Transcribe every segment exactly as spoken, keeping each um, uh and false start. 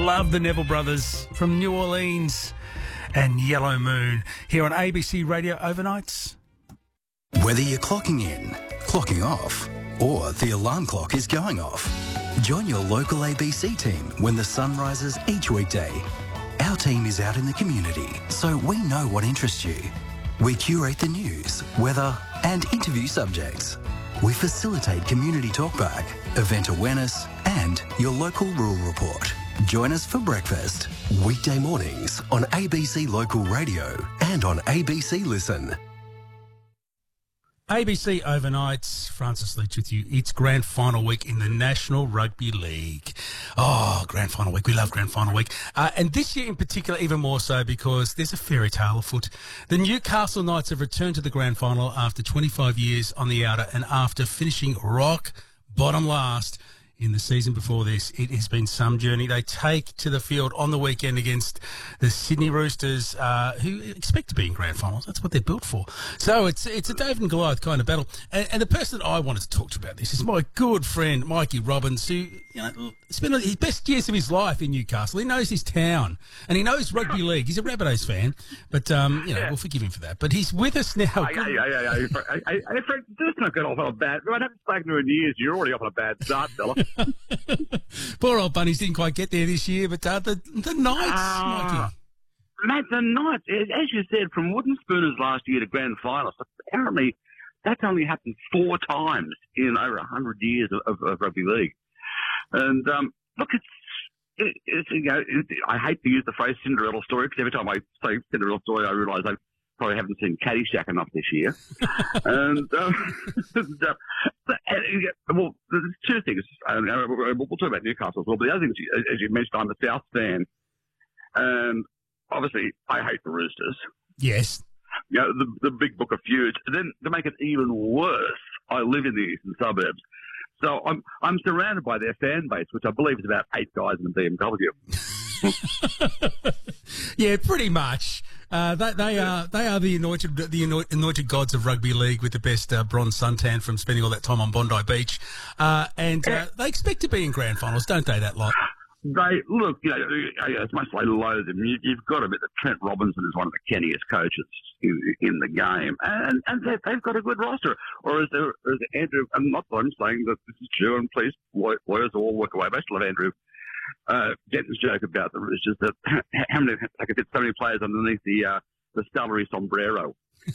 Love the Neville Brothers from New Orleans and Yellow Moon here on A B C Radio Overnights. Whether you're clocking in, clocking off, or the alarm clock is going off, join your local A B C team when the sun rises each weekday. Our team is out in the community, so we know what interests you. We curate the news, weather, and interview subjects. We facilitate community talkback, event awareness, and your local rural report. Join us for breakfast, weekday mornings on A B C Local Radio and on A B C Listen. A B C Overnights, Francis Leach with you. It's grand final week in the National Rugby League. Oh, grand final week. We love grand final week. Uh, and this year in particular, even more so because there's a fairy tale afoot. The Newcastle Knights have returned to the grand final after twenty-five years on the outer and after finishing rock bottom last in the season before this. It has been some journey. They take to the field on the weekend against the Sydney Roosters, uh, who expect to be in grand finals. That's what they're built for. So it's it's a David and Goliath kind of battle. And, and the person that I wanted to talk to about this is my good friend, Mikey Robbins, who, you know, spent his best years of his life in Newcastle. He knows his town and he knows rugby league. He's a Rabbitohs fan, but, um, you know, yeah. we'll forgive him for that. But he's with us now. Hey, hey, hey, hey, hey, hey, Frank, let's not get off on a bad... I haven't spoken to you in years. You're already off on a bad start, fella. Poor old bunnies didn't quite get there this year, but uh, the the Knights, uh, Mikey. Mate, the Knights, as you said, from wooden spooners last year to grand finals, apparently that's only happened four times in over one hundred years of, of, of rugby league. And um, look, it's, it, it's you know, it, I hate to use the phrase Cinderella story because every time I say Cinderella story, I realise I probably haven't seen Caddyshack enough this year. and, um, and, uh, well, there's two things. Um, we'll talk about Newcastle as well, but the other thing, is, as you mentioned, I'm a South fan. And obviously, I hate the Roosters. Yes. You know, the, the big book of feuds. And then to make it even worse, I live in the eastern suburbs. So I'm I'm surrounded by their fan base, which I believe is about eight guys in the B M W. Yeah, pretty much. Uh, they, they are they are the anointed the anointed gods of rugby league with the best uh, bronze suntan from spending all that time on Bondi Beach, uh, and uh, they expect to be in grand finals, don't they? That lot. They look, you know, as much as I loathe them, you, you've got to admit that Trent Robinson is one of the canniest coaches in, in the game, and, and they, they've got a good roster. Or is there, is Andrew? I'm not I'm saying that this is true, and please, lawyers all walk away. But I still love Andrew uh, Denton's joke about the Roosters that how many they could fit so many players underneath the uh, the celery sombrero.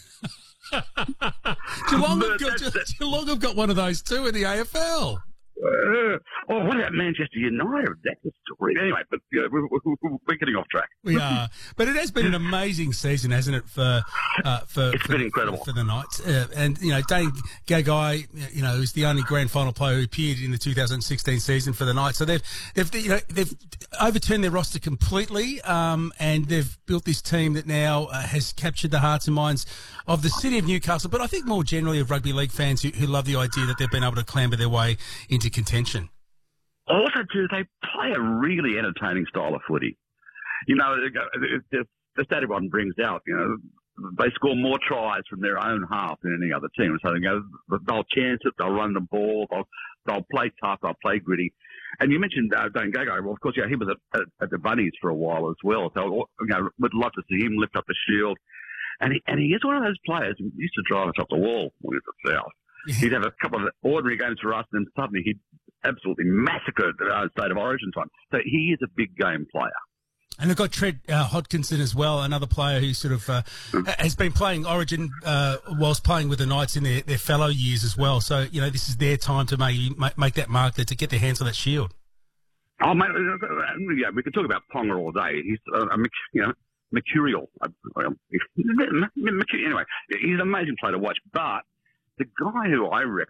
Geelong have got, Geelong have got one of those too in the A F L. Uh, oh, what about Manchester United? That's a story. Anyway, but you know, we're, we're, we're getting off track. We are, but it has been an amazing season, hasn't it? For uh, for it's for, been incredible for, for the Knights, uh, and you know, Dane Gagai, you know, is the only grand final player who appeared in the two thousand sixteen season for the Knights. So they've they've you know they've overturned their roster completely, um, and they've built this team that now uh, has captured the hearts and minds of the city of Newcastle, but I think more generally of rugby league fans who, who love the idea that they've been able to clamber their way into contention. Also, too, they play a really entertaining style of footy. You know, the, the stat everyone brings out, you know, they score more tries from their own half than any other team. So, you know, they'll chance it, they'll run the ball, they'll, they'll play tough, they'll play gritty. And you mentioned uh, Dane Gagai. Well, of course, yeah, he was at, at, at the Bunnies for a while as well. So, you know, would love to see him lift up the shield. And he, and he is one of those players who used to drive us up the wall when he was at South. Yeah. He'd have a couple of ordinary games for us, and then suddenly he'd absolutely massacred the uh, State of Origin time. So he is a big game player. And they've got Trent uh, Hodkinson as well, another player who sort of uh, has been playing Origin uh, whilst playing with the Knights in their, their fellow years as well. So, you know, this is their time to maybe make that mark there, to get their hands on that shield. Oh, mate, yeah, we could talk about Ponga all day. He's, uh, you know, mercurial. Anyway, he's an amazing player to watch. But the guy who I reckon